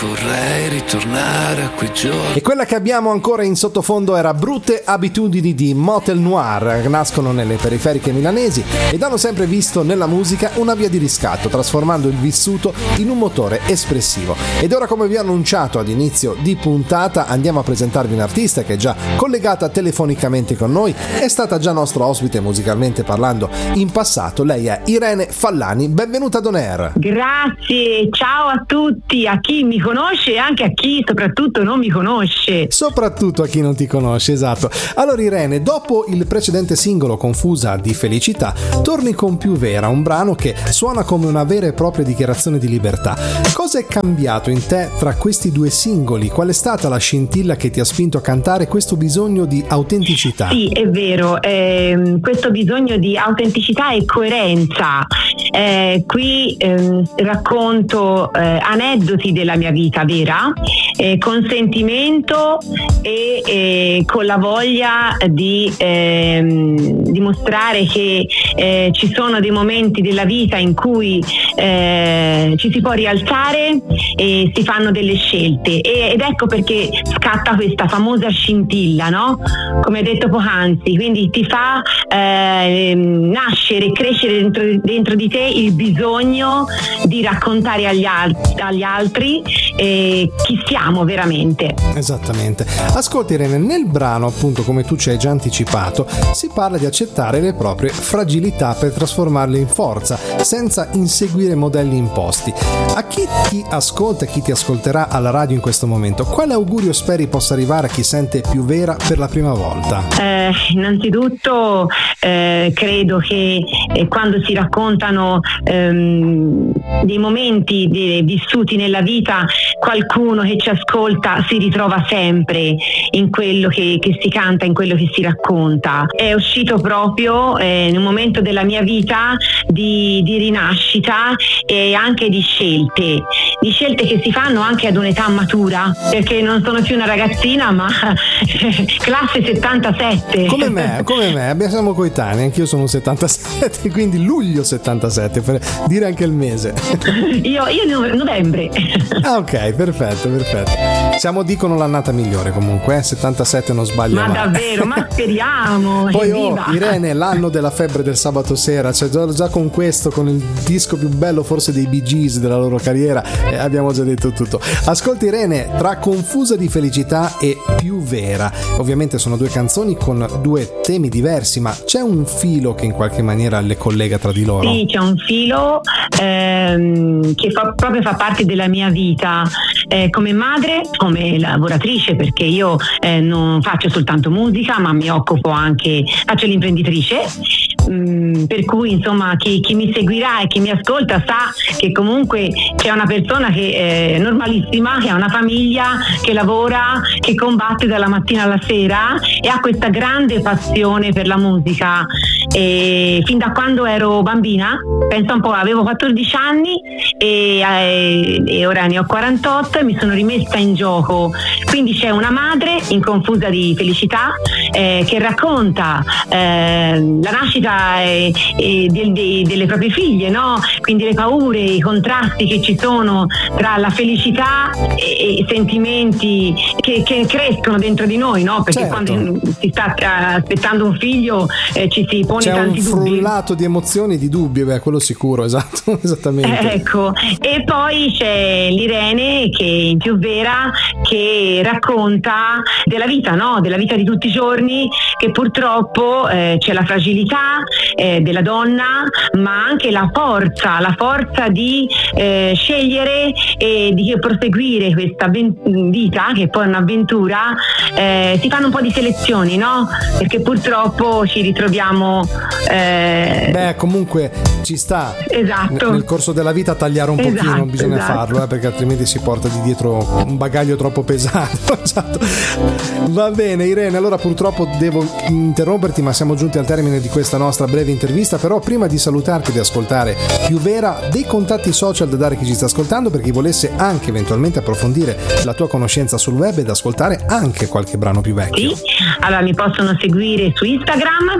vorrei ritornare a quei giorni. E quella che abbiamo ancora in sottofondo era Brutte abitudini di Motel Noir. Nascono nelle periferiche milanesi ed hanno sempre visto nella musica una via di riscatto, trasformando il vissuto in un motore espressivo. Ed ora, come vi ho annunciato ad inizio di puntata, andiamo a presentarvi un'artista che è già collegata telefonicamente con noi, è stata già nostra ospite musicalmente parlando in passato. Lei è Irene Fallani, benvenuta ad On Air. Grazie, ciao a tutti, a chi mi conosce e anche a chi soprattutto non mi conosce. Soprattutto a chi non ti conosce, esatto. Allora Irene, dopo il precedente singolo Confusa di Felicità, torni con Più Vera, un brano che suona come una vera e propria dichiarazione di libertà. Cosa è cambiato in te tra questi due singoli? Qual è stata la scintilla che ti ha spinto a cantare questo bisogno di autenticità? Sì, è vero, questo bisogno di autenticità e coerenza. Qui racconto aneddoti della mia vita vera, con sentimento e con la voglia di dimostrare che ci sono dei momenti della vita in cui ci si può rialzare e si fanno delle scelte, ed ecco perché scatta questa famosa scintilla, no? Come hai detto poc'anzi, quindi ti fa nascere e crescere dentro di te il bisogno di raccontare agli altri chi siamo veramente. Esattamente. Ascolta Irene, nel brano, appunto, come tu ci hai già anticipato, si parla di accettare le proprie fragilità per trasformarle in forza, senza inseguire modelli imposti. A chi ti ascolta e chi ti ascolterà alla radio in questo momento, quale augurio speri possa arrivare a chi sente Più Vera per la prima volta? Innanzitutto credo che quando si raccontano dei momenti vissuti nella vita, qualcuno che ci ascolta si ritrova sempre in quello che si canta, in quello che si racconta. È uscito proprio in un momento della mia vita di rinascita e anche di scelte che si fanno anche ad un'età matura, perché non sono più una ragazzina ma classe 77. Come me, siamo coetanei, anch'io sono un 77, quindi luglio 77 per dire anche il mese. Io novembre. Ah, ok, perfetto. Siamo, dicono, l'annata migliore comunque, 77 non sbaglio mai. Ma davvero, ma speriamo. Poi Irene, l'anno della febbre del sabato sera, cioè già con questo, con il disco più bello forse dei Bee Gees della loro carriera, abbiamo già detto tutto. Ascolta Irene, tra Confusa di Felicità e Più Vera, ovviamente sono due canzoni con due temi diversi, ma c'è un filo che in qualche maniera le collega tra di loro? Sì, c'è un filo che proprio fa parte della mia vita, come madre, come lavoratrice, perché io non faccio soltanto musica ma mi occupo anche, faccio l'imprenditrice, per cui insomma chi mi seguirà e chi mi ascolta sa che comunque c'è una persona che è normalissima, che ha una famiglia, che lavora, che combatte dalla mattina alla sera e ha questa grande passione per la musica, e fin da quando ero bambina, pensa un po', avevo 14 anni e ora ne ho 48 e mi sono rimessa in gioco. Quindi c'è una madre in Confusa di Felicità che racconta la nascita delle proprie figlie, no? Quindi le paure, i contrasti che ci sono tra la felicità e sentimenti che crescono dentro di noi, no? Perché certo, quando si sta aspettando un figlio ci si pone tanti dubbi. C'è un frullato di emozioni e di dubbi, quello sicuro, esatto, esattamente. Ecco, e poi c'è l'Irene che in Più Vera che racconta della vita, no? Della vita di tutti i giorni, che purtroppo c'è la fragilità della donna, ma anche la forza di scegliere e di proseguire questa vita, che poi è un'avventura. Si fanno un po' di selezioni, no? Perché purtroppo ci ritroviamo comunque ci sta, esatto, nel corso della vita tagliare un pochino, non bisogna farlo, perché altrimenti si porta di dietro un bagaglio troppo pesante. Esatto. Va bene Irene, allora purtroppo devo interromperti, ma siamo giunti al termine di questa nostra breve intervista. Però prima di salutarti e di ascoltare Più Vera, dei contatti social da dare a chi ci sta ascoltando, per chi volesse anche eventualmente approfondire la tua conoscenza sul web ed ascoltare anche qualche brano più vecchio. Sì, allora mi possono seguire su Instagram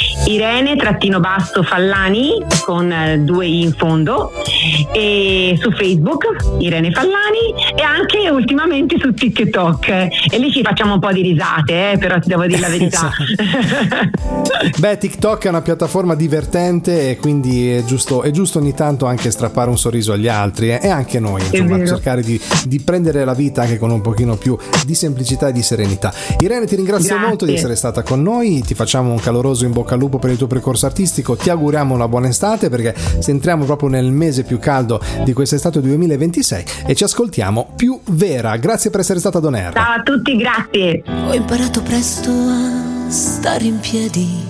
Irene-Fallani con 2 i in fondo, e su Facebook Irene Fallani, e anche ultimamente su TikTok, e lì ci facciamo un po' di risate, però ti devo dire la verità. Beh, TikTok è una piattaforma divertente, e quindi è giusto ogni tanto anche strappare un sorriso agli altri, e anche noi, insomma, cercare di prendere la vita anche con un pochino più di semplicità e di serenità. Irene, ti ringrazio molto di essere stata con noi, ti facciamo un caloroso in bocca al lupo per il tuo percorso artistico, ti auguriamo una buona estate, perché se entriamo proprio nel mese più caldo di quest'estate 2026, e ci ascoltiamo più vera. Grazie per essere stata ad On Air. Ciao a tutti, grazie. Ho imparato presto a stare in piedi,